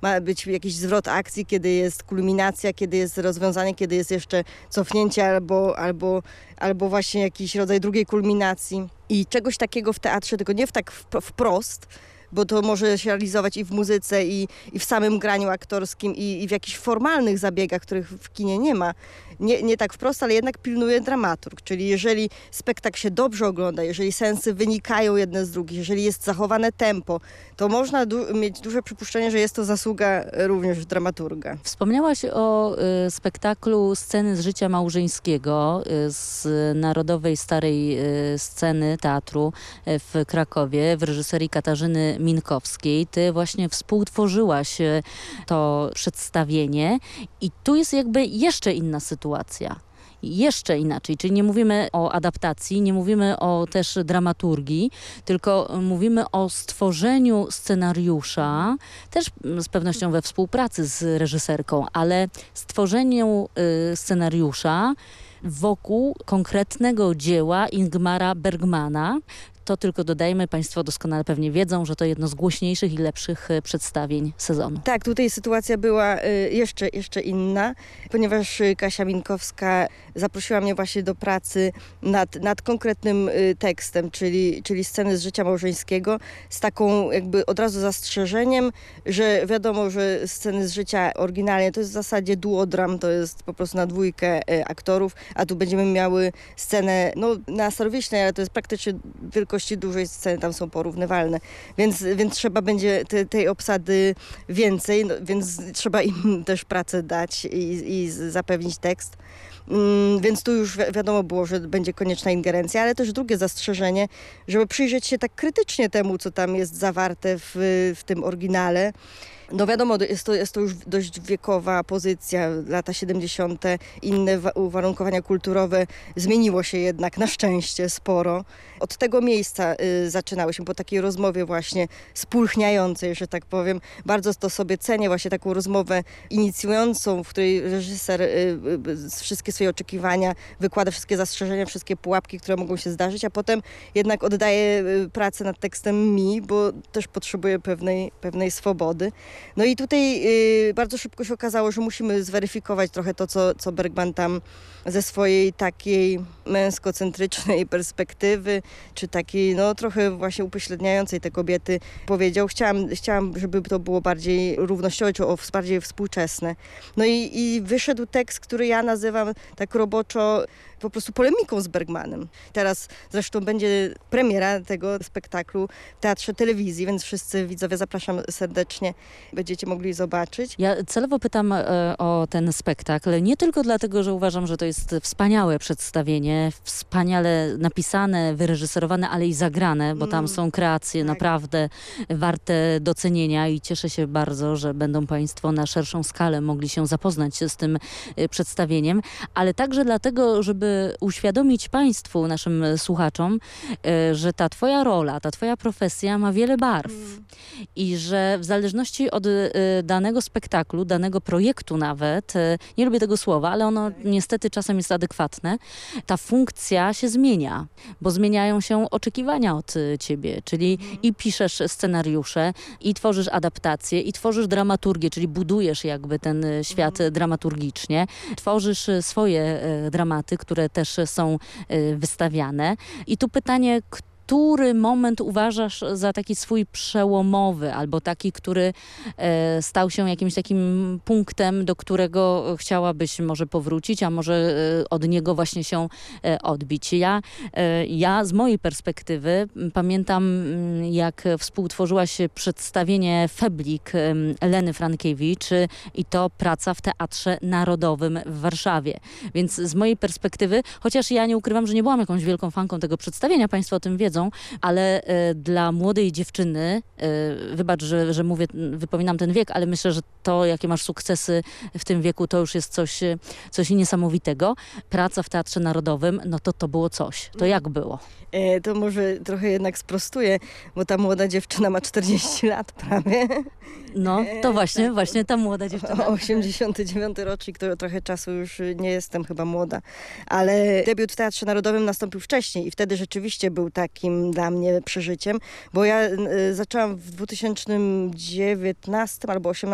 ma być jakiś zwrot akcji, kiedy jest kulminacja, kiedy jest rozwiązanie, kiedy jest jeszcze cofnięcie albo właśnie jakiś rodzaj drugiej kulminacji. I czegoś takiego w teatrze, tylko nie tak wprost, bo to może się realizować i w muzyce, i w samym graniu aktorskim, i w jakichś formalnych zabiegach, których w kinie nie ma. Nie tak wprost, ale jednak pilnuje dramaturg. Czyli jeżeli spektakl się dobrze ogląda, jeżeli sensy wynikają jedne z drugich, jeżeli jest zachowane tempo, to można mieć duże przypuszczenie, że jest to zasługa również dramaturga. Wspomniałaś o spektaklu Sceny z życia małżeńskiego z Narodowej Starej Sceny Teatru w Krakowie w reżyserii Katarzyny Minkowskiej. Ty właśnie współtworzyłaś to przedstawienie i tu jest jakby jeszcze inna sytuacja. Jeszcze inaczej, czyli nie mówimy o adaptacji, nie mówimy o też dramaturgii, tylko mówimy o stworzeniu scenariusza, też z pewnością we współpracy z reżyserką, ale stworzeniu scenariusza wokół konkretnego dzieła Ingmara Bergmana. To tylko dodajmy, Państwo doskonale pewnie wiedzą, że to jedno z głośniejszych i lepszych przedstawień sezonu. Tak, tutaj sytuacja była jeszcze inna, ponieważ Kasia Minkowska zaprosiła mnie właśnie do pracy nad konkretnym tekstem, czyli sceny z życia małżeńskiego, z taką jakby od razu zastrzeżeniem, że wiadomo, że sceny z życia oryginalnie to jest w zasadzie duodram, to jest po prostu na dwójkę aktorów, a tu będziemy miały scenę na starowiecznej, ale to jest praktycznie wielkości dużej sceny, tam są porównywalne, więc trzeba będzie tej obsady więcej, więc trzeba im też pracę dać i zapewnić tekst. Więc tu już wiadomo było, że będzie konieczna ingerencja, ale też drugie zastrzeżenie, żeby przyjrzeć się tak krytycznie temu, co tam jest zawarte w tym oryginale. No wiadomo, jest to już dość wiekowa pozycja, lata 70., inne uwarunkowania kulturowe, zmieniło się jednak na szczęście sporo. Od tego miejsca zaczynały się po takiej rozmowie właśnie spulchniającej, że tak powiem. Bardzo to sobie cenię, właśnie taką rozmowę inicjującą, w której reżyser wszystkie swoje oczekiwania wykłada, wszystkie zastrzeżenia, wszystkie pułapki, które mogą się zdarzyć, a potem jednak oddaje pracę nad tekstem mi, bo też potrzebuje pewnej swobody. No i tutaj bardzo szybko się okazało, że musimy zweryfikować trochę to, co Bergman tam ze swojej takiej męskocentrycznej perspektywy, czy takiej trochę właśnie upośredniającej te kobiety powiedział. Chciałam, żeby to było bardziej równościowe, czy bardziej współczesne. No i wyszedł tekst, który ja nazywam tak roboczo po prostu polemiką z Bergmanem. Teraz zresztą będzie premiera tego spektaklu w Teatrze Telewizji, więc wszyscy widzowie zapraszam serdecznie. Będziecie mogli zobaczyć. Ja celowo pytam o ten spektakl, nie tylko dlatego, że uważam, że to jest wspaniałe przedstawienie, wspaniale napisane, wyreżyserowane, ale i zagrane, bo tam są kreacje naprawdę warte docenienia i cieszę się bardzo, że będą Państwo na szerszą skalę mogli się zapoznać z tym przedstawieniem, ale także dlatego, żeby uświadomić Państwu, naszym słuchaczom, że ta Twoja rola, ta Twoja profesja ma wiele barw i że w zależności od danego spektaklu, danego projektu nawet, nie lubię tego słowa, ale ono niestety czasem jest adekwatne, ta funkcja się zmienia, bo zmieniają się oczekiwania od Ciebie, czyli i piszesz scenariusze, i tworzysz adaptacje, i tworzysz dramaturgię, czyli budujesz jakby ten świat dramaturgicznie, tworzysz swoje dramaty, które też są wystawiane. I tu pytanie, który moment uważasz za taki swój przełomowy, albo taki, który stał się jakimś takim punktem, do którego chciałabyś może powrócić, a może od niego właśnie się odbić? Ja z mojej perspektywy pamiętam, jak współtworzyłaś przedstawienie Feblik Leny Frankiewicz i to praca w Teatrze Narodowym w Warszawie. Więc z mojej perspektywy, chociaż ja nie ukrywam, że nie byłam jakąś wielką fanką tego przedstawienia, Państwo o tym wiedzą, ale dla młodej dziewczyny, wybacz, że mówię, wypominam ten wiek, ale myślę, że to, jakie masz sukcesy w tym wieku, to już jest coś niesamowitego. Praca w Teatrze Narodowym, to było coś. To jak było? To może trochę jednak sprostuję, bo ta młoda dziewczyna ma 40 lat prawie. No, to właśnie ta młoda dziewczyna. 89 rocznik, to trochę czasu już nie jestem chyba młoda, ale debiut w Teatrze Narodowym nastąpił wcześniej i wtedy rzeczywiście był takim dla mnie przeżyciem, bo ja zaczęłam w 2019 albo 2018